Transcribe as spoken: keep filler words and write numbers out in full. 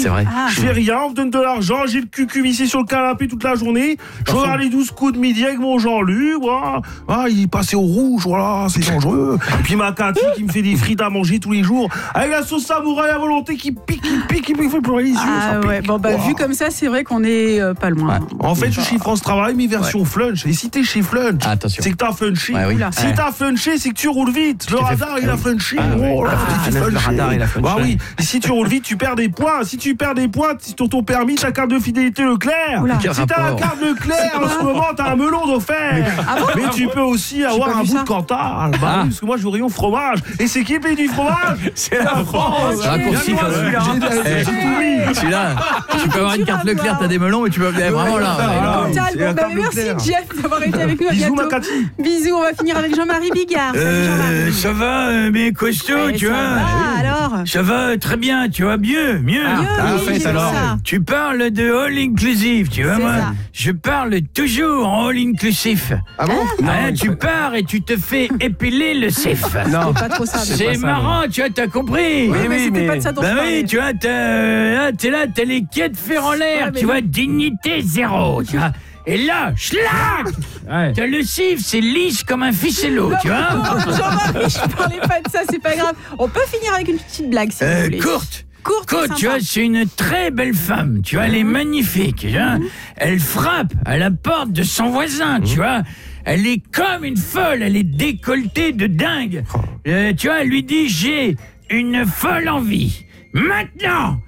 c'est vrai. Ah. Je fais rien, on me donne de l'argent, j'ai le cul cul vissé sur le canapé toute la journée. Je regarde les douze coups de midi avec mon Jean-Luc. Voilà. Ah, il est passé au rouge, voilà, c'est dangereux. Et puis ma Cathy qui me fait des frites à manger tous les jours avec la sauce samouraï à volonté qui pique, qui pique, qui me fait pleurer les yeux. Ah ouais, bon bah Wow. vu comme ça, c'est vrai qu'on est euh, pas loin. Ouais. En fait, je suis chez France Travail, mais version flunch. Et si t'es chez flunch, Ah, attention. c'est que t'as flunché. Ouais, oui. Oula. Si t'as flunché, c'est que tu roules vite. Le radar, il a flunché. Ah, ouais. Oh là, Ah, tu le flunché. radar, il a flunché. Bah oui. Et si tu roules vite, tu perds des points. Si tu perds des points, si ton ton permis, ta carte de fidélité Leclerc. Oula. Quel Si t'as la rapport carte Leclerc, en ce moment, t'as un melon d'offert. Ah bon Mais tu peux aussi avoir pas un vu bout ça. de Cantal. Bah Ah. oui, parce que moi, je veux rayon fromage. Et c'est qui le pays du fromage? C'est la France. C'est raccourci quand même. J'ai- j'ai tout mis. Celui-là, tu peux avoir une carte Leclerc, t'as des melons, mais tu peux eh, vraiment là. Ah, Cantal, c'est bon, la bah, carte merci Leclerc. Jeff d'avoir été avec nous. À Bisous, bientôt. ma Cathy. Bisous, on va finir avec Jean-Marie Bigard. Salut, Euh, Jean-Marie. ça va, euh, mais costaud, Ouais, tu ça vois. va, alors Ça va très bien, tu vois, mieux, mieux. Mieux, ah, oui, faites j'ai vu alors. ça. Tu parles de all inclusive, tu vois, C'est moi. ça. Je parle toujours en all inclusive. Ah bon? Ouais, tu pars et tu te fais épiler le sif. C'est pas trop ça. C'est marrant, tu vois, t'as compris. Oui, mais c'était pas de ça dont Bah je oui, parlais. tu vois, t'as, euh, là, t'es là, t'as les quais de fer en l'air, Ouais, mais tu vois, oui. dignité zéro, tu vois. Et là, schlac, t'as le sif, c'est lisse comme un ficello, tu vois. Jean-Marie, je parlais pas de ça, c'est pas grave. On peut finir avec une petite blague si vous Euh, voulez. courte. Courte, et Courte, tu sympa. vois, c'est une très belle femme, tu vois, elle est magnifique, tu vois. Elle frappe à la porte de son voisin, tu vois. Elle est comme une folle, elle est décolletée de dingue. Euh, tu vois, elle lui dit, j'ai une folle envie. Maintenant,